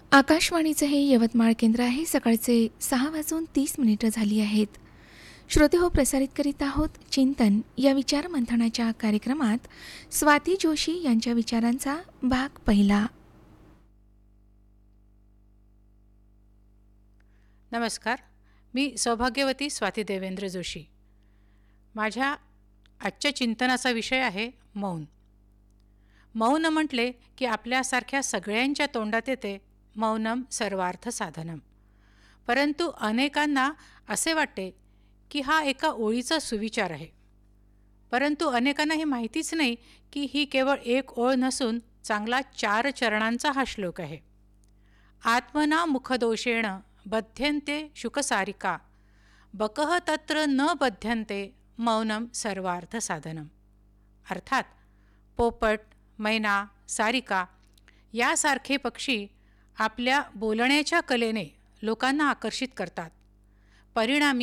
आकाशवाणीचं हे यवतमाळ केंद्र आहे. सकाळचे 6:30 झाली आहेत. श्रोते हो, प्रसारित करीत आहोत चिंतन या विचारमंथनाच्या कार्यक्रमात स्वाती जोशी यांच्या विचारांचा भाग पहिला. नमस्कार, मी सौभाग्यवती स्वाती देवेंद्र जोशी. माझ्या आजच्या चिंतनाचा विषय आहे मौन. मौन म्हटले की आपल्यासारख्या सगळ्यांच्या तोंडात येते मौनम सर्वार्थ साधनम. परंतु अनेकांना असे वाटते की हा एका ओळीचा सुविचार आहे. परंतु अनेकांना हे माहितीच नाही की ही केवळ एक ओळ नसून चांगला 4 चरणांचा हा श्लोक आहे. आत्मना मुखदोषेण बध्यन्ते शुकसारिका बकः तत्र न बध्यन्ते मौनम सर्वार्थ साधनम. अर्थात पोपट, मैना, सारिका यासारखे पक्षी आपल्या बोलण्याच्या कलेने लोकांना आकर्षित करतात. परिणामी